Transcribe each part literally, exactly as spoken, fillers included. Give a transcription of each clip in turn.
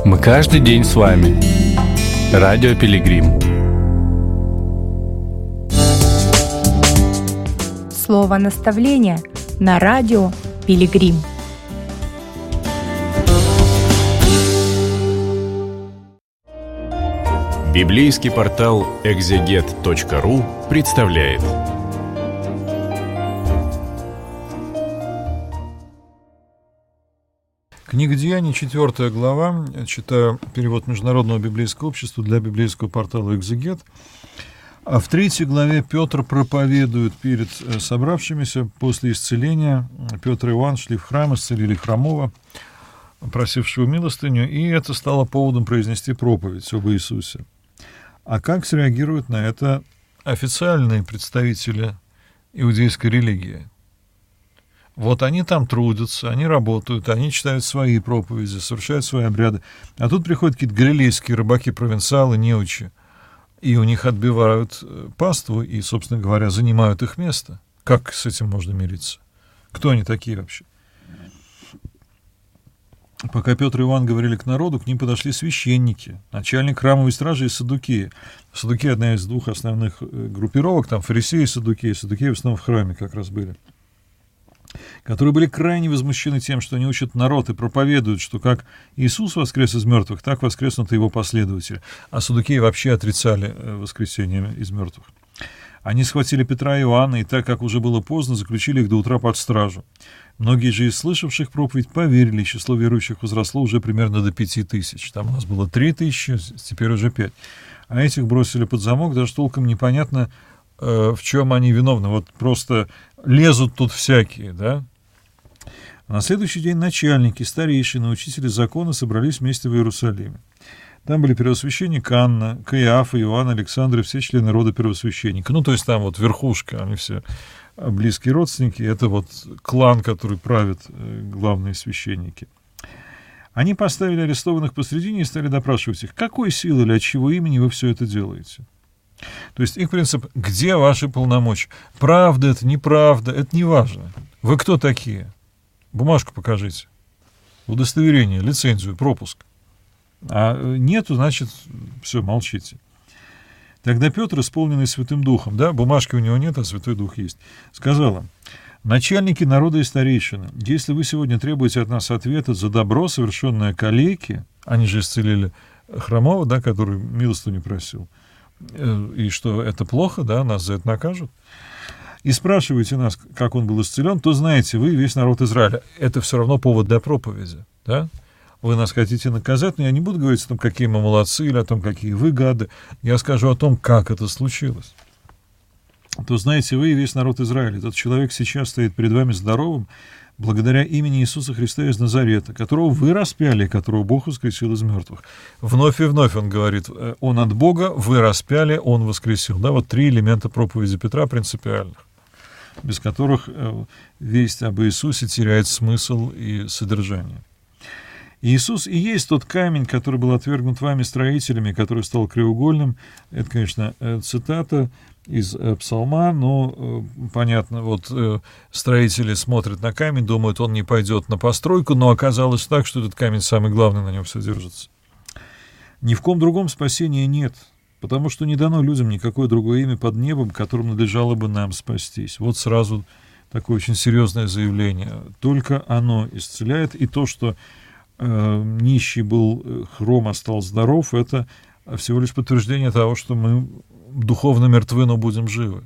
Мы каждый день с вами. Радио Пилигрим. Слово наставления на радио Пилигрим. Библейский портал экзегет точка ру представляет. Книга Деяний, четвертая глава. Читаю перевод Международного библейского общества для библейского портала «Экзегет». А в третьей главе Петр проповедует перед собравшимися. После исцеления Петр и Иоанн шли в храм, исцелили хромого, просившего милостыню, и это стало поводом произнести проповедь об Иисусе. А как среагируют на это официальные представители иудейской религии? Вот они там трудятся, они работают, они читают свои проповеди, совершают свои обряды. А тут приходят какие-то галилейские рыбаки-провинциалы, неучи, и у них отбивают паству и, собственно говоря, занимают их место. Как с этим можно мириться? Кто они такие вообще? Пока Петр и Иоанн говорили к народу, к ним подошли священники, начальник храмовой стражи и саддукеи. Саддукеи — одна из двух основных группировок, там фарисеи и саддукеи. Саддукеи в основном в храме как раз были, которые были крайне возмущены тем, что они учат народ и проповедуют, что как Иисус воскрес из мертвых, так воскреснут и его последователи. А саддукеи вообще отрицали воскресение из мертвых. Они схватили Петра и Иоанна, и так как уже было поздно, заключили их до утра под стражу. Многие же из слышавших проповедь поверили, и число верующих возросло уже примерно до пяти тысяч. Там у нас было три тысячи, теперь уже пять. А этих бросили под замок, даже толком непонятно, в чем они виновны. Вот просто лезут тут всякие, да? На следующий день начальники, старейшины, учители закона собрались вместе в Иерусалиме. Там были первосвященник Анна, Каиафа, Иоанн, Александр и все члены рода первосвященника. Ну, то есть там вот верхушка, они все близкие родственники. Это вот клан, который правит главные священники. Они поставили арестованных посредине и стали допрашивать их. Какой силы или от чего имени вы все это делаете? То есть их принцип: где ваши полномочия? Правда это, неправда, это не важно. Вы кто такие? Бумажку покажите. Удостоверение, лицензию, пропуск. А нету, значит, все, молчите. Тогда Петр, исполненный Святым Духом, да, бумажки у него нет, а Святой Дух есть, сказал им: начальники народа и старейшины, если вы сегодня требуете от нас ответа за добро, совершенное калеке, они же исцелили хромого, да, который милостыню просил, и что это плохо, да, нас за это накажут, и спрашиваете нас, как он был исцелен, то знаете вы, весь народ Израиля, это все равно повод для проповеди, да? Вы нас хотите наказать, но я не буду говорить о том, какие мы молодцы, или о том, какие вы гады. Я скажу о том, как это случилось. То знаете вы и весь народ Израиля, этот человек сейчас стоит перед вами здоровым, благодаря имени Иисуса Христа из Назарета, которого вы распяли, которого Бог воскресил из мертвых. Вновь и вновь он говорит: он от Бога, вы распяли, он воскресил. Да, вот три элемента проповеди Петра принципиальных, без которых весть об Иисусе теряет смысл и содержание. Иисус и есть тот камень, который был отвергнут вами строителями, который стал краеугольным. Это, конечно, цитата из Псалма, но понятно, вот строители смотрят на камень, думают, он не пойдет на постройку, но оказалось так, что этот камень самый главный, на нем все держится. Ни в ком другом спасения нет, потому что не дано людям никакое другое имя под небом, которым надлежало бы нам спастись. Вот сразу такое очень серьезное заявление. Только оно исцеляет, и то, что нищий был хром, а стал здоров, это всего лишь подтверждение того, что мы духовно мертвы, но будем живы.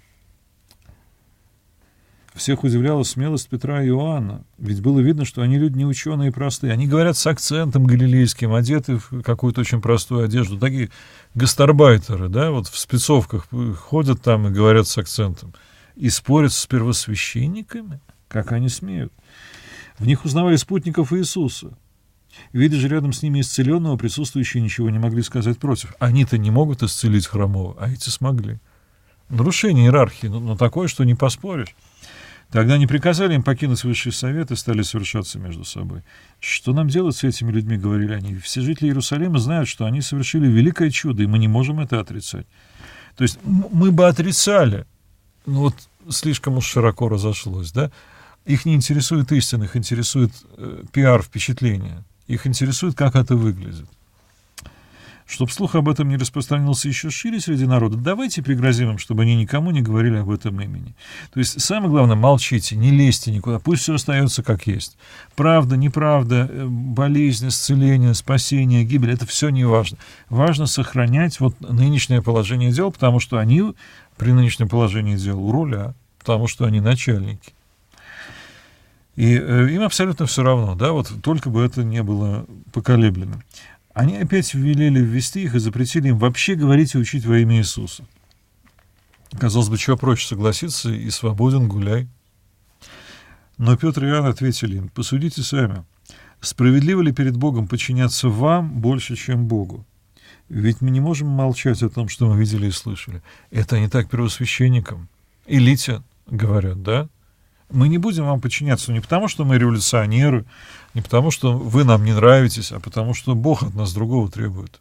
Всех удивляла смелость Петра и Иоанна, ведь было видно, что они люди не ученые и простые. Они говорят с акцентом галилейским, одеты в какую-то очень простую одежду. Такие гастарбайтеры, да, вот в спецовках ходят там и говорят с акцентом. И спорят с первосвященниками, как они смеют. В них узнавали спутников Иисуса. Видя же рядом с ними исцеленного, присутствующие ничего не могли сказать против. Они-то не могут исцелить хромого, а эти смогли. Нарушение иерархии, но, но такое, что не поспоришь. Тогда они приказали им покинуть высший совет и стали совершаться между собой. Что нам делать с этими людьми, говорили они. Все жители Иерусалима знают, что они совершили великое чудо, и мы не можем это отрицать. То есть мы бы отрицали, но вот слишком уж широко разошлось, да? Их не интересует истина, их интересует э, пиар, впечатление. Их интересует, как это выглядит. Чтобы слух об этом не распространился еще шире среди народа, давайте пригрозим им, чтобы они никому не говорили об этом имени. То есть, самое главное, молчите, не лезьте никуда, пусть все остается как есть. Правда, неправда, болезнь, исцеление, спасение, гибель — это все не важно. Важно сохранять вот нынешнее положение дел, потому что они при нынешнем положении дел у руля, потому что они начальники. И э, им абсолютно все равно, да, вот только бы это не было поколеблено. Они опять велели ввести их и запретили им вообще говорить и учить во имя Иисуса. Казалось бы, чего проще согласиться, и свободен гуляй. Но Петр и Иоанн ответили им: посудите сами, справедливо ли перед Богом подчиняться вам больше, чем Богу? Ведь мы не можем молчать о том, что мы видели и слышали. Это не так первосвященникам. Элите говорят, да? Мы не будем вам подчиняться не потому, что мы революционеры, не потому, что вы нам не нравитесь, а потому, что Бог от нас другого требует.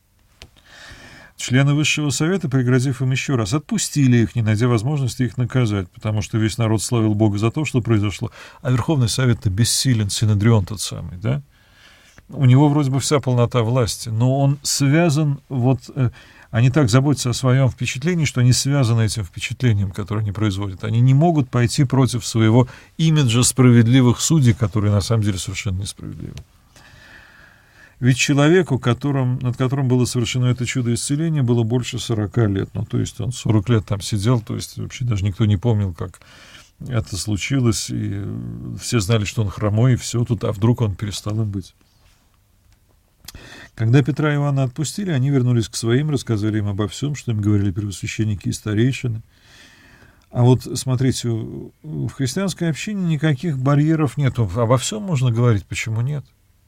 Члены Высшего Совета, пригрозив им еще раз, отпустили их, не найдя возможности их наказать, потому что весь народ славил Бога за то, что произошло. А Верховный Совет-то бессилен, Синедрион тот самый, да? У него вроде бы вся полнота власти, но он связан, вот, э, они так заботятся о своем впечатлении, что они связаны этим впечатлением, которое они производят. Они не могут пойти против своего имиджа справедливых судей, которые на самом деле совершенно несправедливы. Ведь человеку, которым, над которым было совершено это чудо исцеления, было больше сорока лет. Ну, то есть он сорок лет там сидел, то есть вообще даже никто не помнил, как это случилось, и все знали, что он хромой, и все тут, а вдруг он перестал им быть. Когда Петра и Иоанна отпустили, они вернулись к своим, рассказали им обо всем, что им говорили первосвященники и старейшины. А вот, смотрите, в христианской общине никаких барьеров нет. Обо всем можно говорить, почему нет?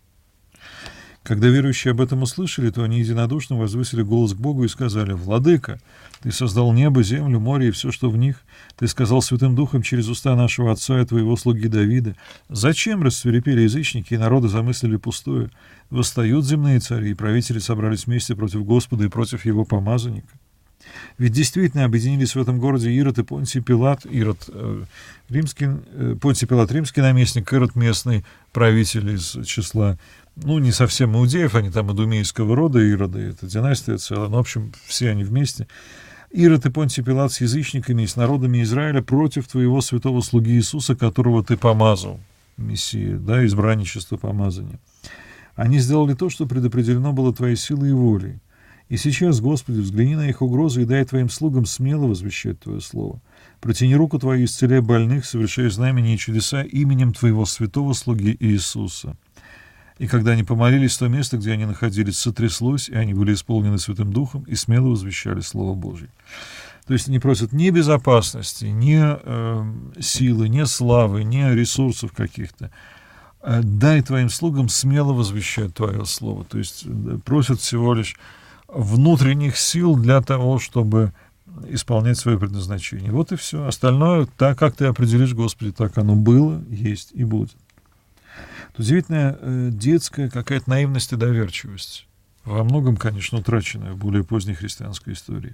Когда верующие об этом услышали, то они единодушно возвысили голос к Богу и сказали: «Владыка, Ты создал небо, землю, море и все, что в них. Ты сказал Святым Духом через уста нашего отца и Твоего слуги Давида. Зачем рассвирепели язычники, и народы замыслили пустое? Восстают земные цари, и правители собрались вместе против Господа и против Его помазанника». Ведь действительно объединились в этом городе Ирод и Понтий Пилат, Ирод э, римский, э, Понтий Пилат римский наместник, Ирод местный правитель из числа, ну, не совсем иудеев, они там идумейского рода, Ироды, это династия целая, но, в общем, все они вместе. Ирод и Понтий Пилат с язычниками и с народами Израиля против Твоего святого слуги Иисуса, которого Ты помазал, Мессия, да, избранничество помазания. Они сделали то, что предопределено было Твоей силой и волей. И сейчас, Господи, взгляни на их угрозы и дай Твоим слугам смело возвещать Твое Слово. Протяни руку Твою, исцеляй больных, совершай знамения и чудеса именем Твоего святого слуги Иисуса. И когда они помолились, то место, где они находились, сотряслось, и они были исполнены Святым Духом и смело возвещали Слово Божье. То есть они просят ни безопасности, ни э, силы, ни славы, ни ресурсов каких-то. Дай Твоим слугам смело возвещать Твое Слово. То есть просят всего лишь внутренних сил для того, чтобы исполнять свое предназначение. Вот и все. Остальное, так как Ты определишь, Господи, так оно было, есть и будет. Удивительная э, детская какая-то наивность и доверчивость. Во многом, конечно, утраченная в более поздней христианской истории.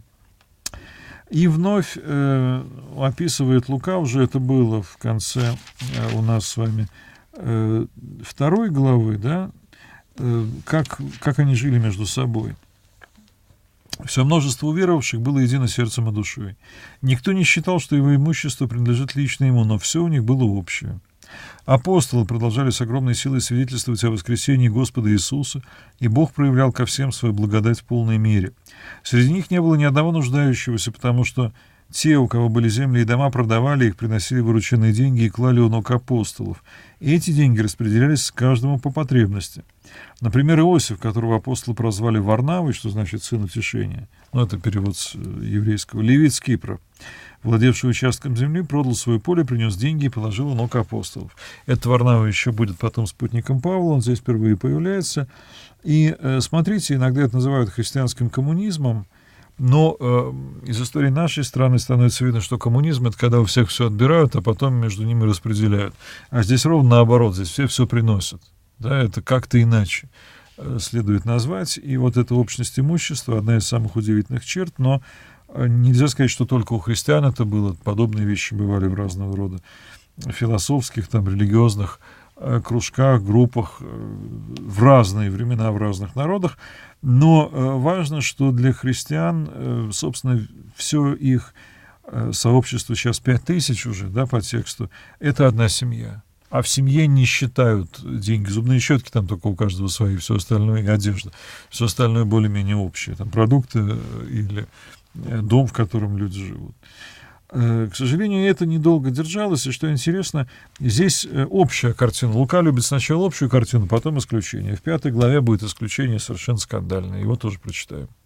И вновь э, описывает Лука, уже это было в конце э, у нас с вами э, второй главы, да, э, как, как они жили между собой. Все множество уверовавших было едино сердцем и душой. Никто не считал, что его имущество принадлежит лично ему, но все у них было общее. Апостолы продолжали с огромной силой свидетельствовать о воскресении Господа Иисуса, и Бог проявлял ко всем свою благодать в полной мере. Среди них не было ни одного нуждающегося, потому что те, у кого были земли и дома, продавали их, приносили вырученные деньги и клали у ног апостолов. И эти деньги распределялись каждому по потребности. Например, Иосиф, которого апостолы прозвали Варнавой, что значит «сын утешения», ну, это перевод с еврейского, левит с Кипра, владевший участком земли, продал свое поле, принес деньги и положил у ног апостолов. Этот Варнава еще будет потом спутником Павла, он здесь впервые появляется. И э, смотрите, иногда это называют христианским коммунизмом, но э, из истории нашей страны становится видно, что коммунизм — это когда у всех все отбирают, а потом между ними распределяют. А здесь ровно наоборот, здесь все все приносят. Да, это как-то иначе э, следует назвать. И вот эта общность имущества — одна из самых удивительных черт, но нельзя сказать, что только у христиан это было. Подобные вещи бывали в разного рода философских, там, религиозных кружках, группах в разные времена, в разных народах. Но важно, что для христиан, собственно, все их сообщество, сейчас пять тысяч уже, да, по тексту, это одна семья. А в семье не считают деньги. Зубные щетки там только у каждого свои, все остальное, и одежда. Все остальное более-менее общее. Там продукты или дом, в котором люди живут. К сожалению, это недолго держалось, и, что интересно, здесь общая картина. Лука любит сначала общую картину, потом исключение. В пятой главе будет исключение совершенно скандальное. Его тоже прочитаем.